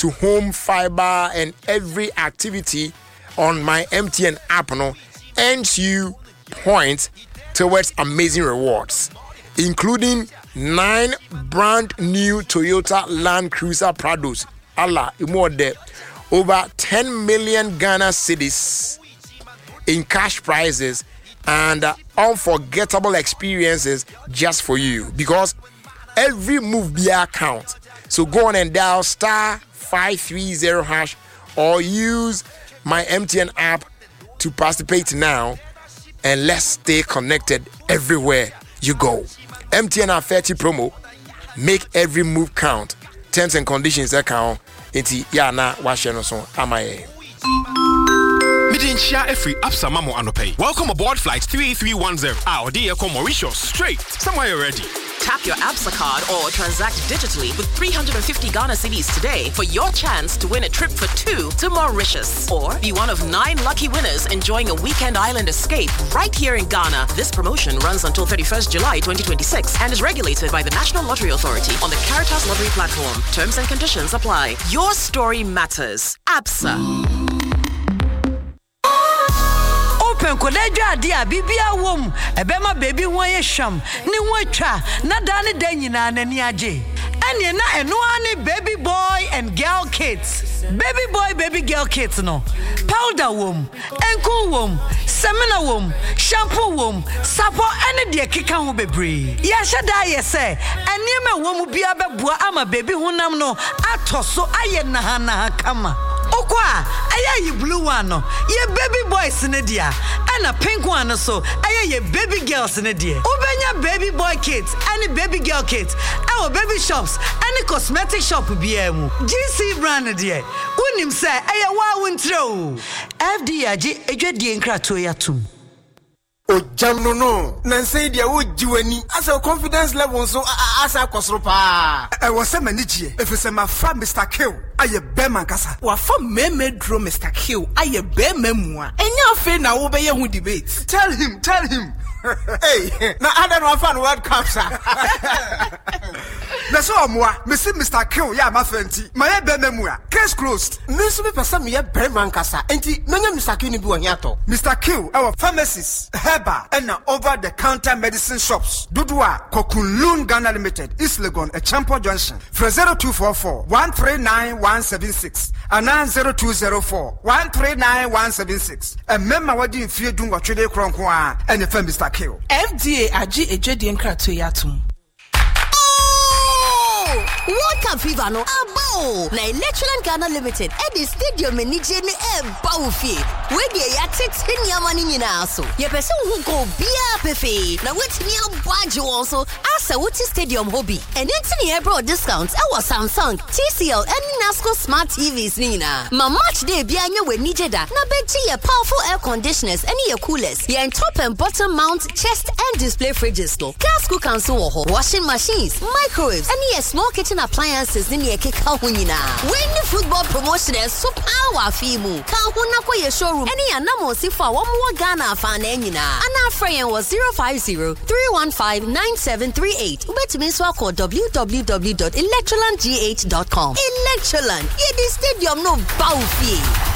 to home, fiber, and every activity on my MTN app earns you points towards amazing rewards, including 9 brand new Toyota Land Cruiser Prados, over 10 million Ghana cedis in cash prizes and unforgettable experiences just for you, because every move be account. So go on and dial *530# or use my MTN app to participate now, and let's stay connected everywhere you go. MTN Afeti promo, make every move count. Terms and conditions account. Enti yana washeno so amaye. Midinchia Efri Absa Mamo Anopay. Welcome aboard flight 3310. Our dear Mauritius straight. Somewhere you're ready. Tap your Absa card or transact digitally with 350 Ghana cedis today for your chance to win a trip for 2 to Mauritius. Or be one of 9 lucky winners enjoying a weekend island escape right here in Ghana. This promotion runs until 31st July 2026 and is regulated by the National Lottery Authority on the Caritas Lottery platform. Terms and conditions apply. Your story matters. Absa. Kodeja dia bibia wom ebema baby ho ye hwam ne ho atwa na da ne da nyina nani age ene na eno ani baby boy and girl kits, baby boy baby girl kits no powder wom enko wom semina wom shampoo wom sapo ene de keka ho bebre ya hyeda ye se ene me wom bia beboa ama baby honam no atoso aye na ha kama okwa aye blue one no ye baby boys ne dia and a pink one so aye baby girls ne dia ubenya baby boy kids and baby girl kids our baby shops and cosmetic shop bia mu GC brand dia unim say aye wa wontreo FD age edwadie nkrato yatum o jamno no nanse dia wo jiwani as a confidence level so asa kosoro pa e wo se manigie efese ma fa Mr. Kill aye beman kasa wa fa meme dro Mr. Kill aye bema mu a enya afi na wo be ye hu debate tell him hey na ada no afa no World Cup sa na so omoa me see Mr. Kill ya ma fanti ma ye bema mu a case closed me so be person me ye beman kasa enti menya Mr. Kill ni bi won yato Mr. Kill our pharmacies Heba and over the counter medicine shops. Dudua Kokunlun Ghana Limited, East Legon, a Champo Junction. For 0244 139176 and 0204 139176. And member what you feel doing what you do and the firm Mr. Kill. FDA Aji Ejedi Nkrato Yatum. World Cup fever no abo na Electroland Ghana Limited at the stadium enije ne bawfie we dey yatet nyama ni nyina so ye pese hu go bia pefe na wetimi abwaje won so asa wuti stadium hobby and entini ebro discounts e was Samsung TCL and Nasco smart TVs ni nyina ma match day bia nya we nije da na beji ye powerful air conditioners and ye coolers ye top and bottom mount chest and display fridges no gas cooker so washing machines microwaves and ye small kitchen appliances in your kick out when the football promotion is so power fimu can who your showroom any anamo si for one more Ghana fan and our friend was 050-315-9738 which means we call www.electrolandgh.com. Electroland, yeah, this stadium no bow fee.